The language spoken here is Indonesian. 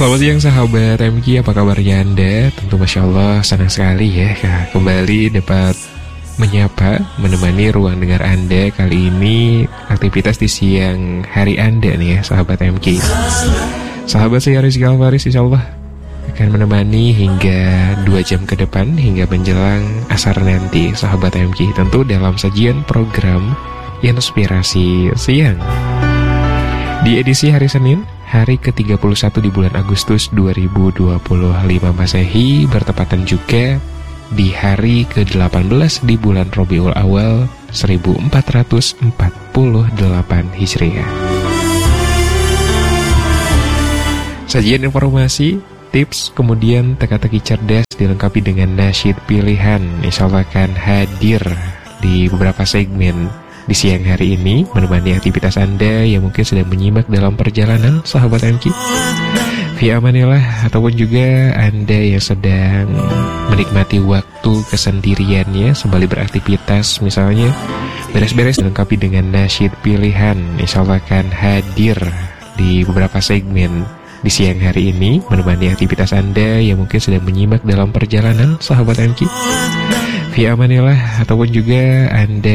Selamat siang sahabat MK, apa kabarnya Anda? Tentu Masya Allah senang sekali ya kembali dapat menyapa, menemani ruang dengar Anda. Kali ini aktivitas di siang hari Anda nih ya sahabat MK. Sahabat saya Rizky Alvaris insya Allah akan menemani hingga 2 jam ke depan, hingga menjelang asar nanti sahabat MK. Tentu dalam sajian program Inspirasi Siang di edisi hari Senin, hari ke-31 di bulan Agustus 2025 Masehi, bertepatan juga di hari ke-18 di bulan Rabiul Awal 1448 Hijriah. Sajian informasi, tips, kemudian teka-teki cerdas dilengkapi dengan nasyid pilihan, insya Allah akan hadir di beberapa segmen di siang hari ini, menemani aktivitas Anda yang mungkin sedang menyimak dalam perjalanan sahabat MK via amanillah, ataupun juga Anda yang sedang menikmati waktu kesendiriannya sembari beraktivitas, misalnya beres-beres, dilengkapi dengan nasyid pilihan, insya Allah akan hadir di beberapa segmen di siang hari ini, menemani aktivitas Anda yang mungkin sedang menyimak dalam perjalanan sahabat MK via amanillah, ataupun juga Anda